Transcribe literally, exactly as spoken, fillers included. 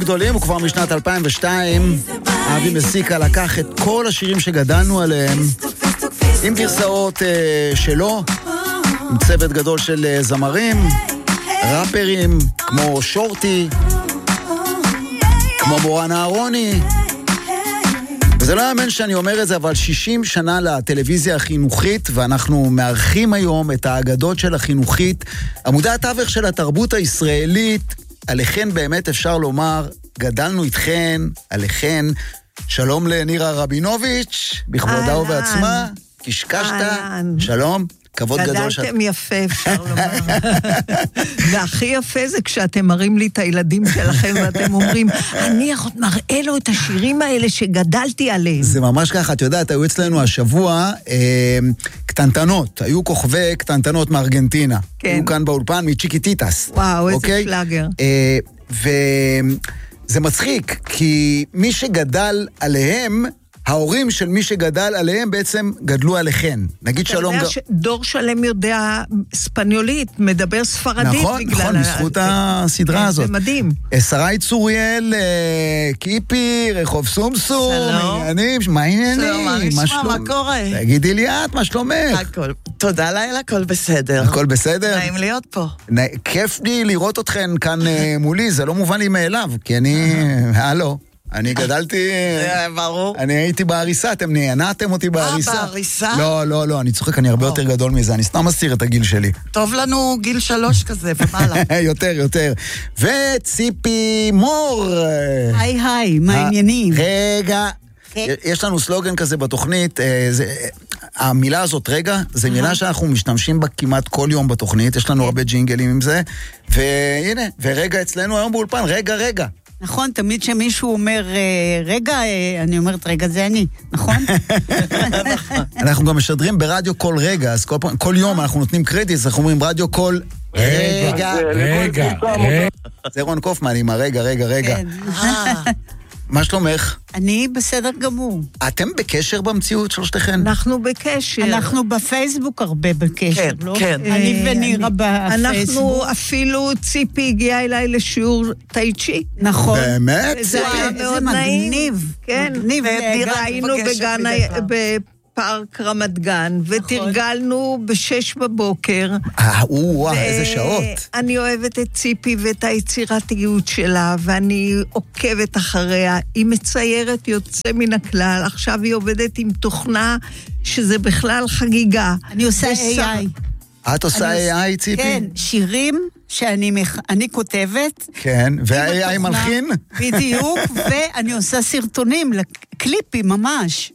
גדולים, הוא כבר משנת אלפיים ושתיים. אבי מסיקה לקח את כל השירים שגדלנו עליהם, עם גרסאות אה, שלו, עם צוות גדול של אה, זמרים, ראפרים, כמו שורטי, כמו מורן אהרוני. וזה לא יאמן שאני אומר את זה, אבל שישים שנה לטלוויזיה החינוכית, ואנחנו מארחים היום את האגדות של החינוכית, עמודי התווך של התרבות הישראלית. עליכן באמת אפשר לומר, גדלנו איתכן, עליכן. שלום לנירה רבינוביץ', בכבודה ובעצמה, קשקשת, שלום. כבוד גדול שאת... גדלתם יפה, אפשר לומר. והכי יפה זה כשאתם מראים לי את הילדים שלכם, ואתם אומרים, אני מראה לו את השירים האלה שגדלתי עליהם. זה ממש ככה, את יודעת, היו אצלנו השבוע אה, קטנטנות, היו כוכבי קטנטנות מארגנטינה. כן. היו כאן באולפן מצ'יקיטיטס. וואו, איזה אוקיי? פלאגר. אה, וזה מצחיק, כי מי שגדל עליהם, ההורים של מי שגדל עליהם בעצם גדלו עליכן. נגיד שלום... אתה יודע שדור שלם יודע ספניולית, מדבר ספרדית. נכון, נכון, בזכות הסדרה הזאת. זה מדהים. שרי צוריאל, קיפי, רחוב סומסום, עניינים, מה עניינים? מה נשמע, מה קורה? תגידי לי את, מה שלומך? הכל, תודה לילה, הכל בסדר. הכל בסדר? נעים להיות פה. כיף לי לראות אתכן כאן מולי, זה לא מובן לי מאליו, כי אני... הלו. אני גדלתי... זה ברור. אני הייתי בעריסה, אתם נענעתם אותי בעריסה. אה, בעריסה? לא, לא, לא, אני צוחק, אני הרבה יותר גדול מזה, אני סתם מסתיר את הגיל שלי. טוב לנו גיל שלוש כזה, ומעלה. יותר, יותר. וציפי מור. היי, היי, מה העניינים? רגע, יש לנו סלוגן כזה בתוכנית, המילה הזאת רגע, זה מילה שאנחנו משתמשים בה כמעט כל יום בתוכנית, יש לנו הרבה ג'ינגלים עם זה, והנה, ורגע אצלנו היום באולפן, רגע, רגע. נכון, תמיד שמישהו אומר, רגע, אני אומרת, רגע, זה אני, נכון? אנחנו גם משדרים ברדיו כל רגע, אז כל, כל יום אנחנו נותנים קרדיט, אז אנחנו אומרים רדיו כל רגע. רגע, רגע. זה רון קופמן עם הרגע, רגע, רגע. מה שלומך? אני בסדר גמור. אתם בקשר במציאות שלושתכן? אנחנו בקשר. אנחנו בפייסבוק הרבה בקשר, כן, לא? כן. אני ונירה בפייסבוק. אנחנו אפילו, ציפי הגיעה אליי לשיעור טייצ'י. נכון. באמת? זה היה מאוד נעים. מגניב. כן. מגניב. והיינו בגן... פארק רמת גן, ותרגלנו בשש בבוקר. אה, וואו, איזה שעות. אני אוהבת את ציפי ואת היצירתיות שלה, ואני עוקבת אחריה. היא מציירת יוצא מן הכלל, עכשיו היא עובדת עם תוכנה שזה בכלל חגיגה. אני עושה איי איי. את עושה איי איי, ציפי? כן, שירים שאני אני כותבת. כן, וה-איי איי מלחין? בדיוק, ואני עושה סרטונים, קליפים ממש.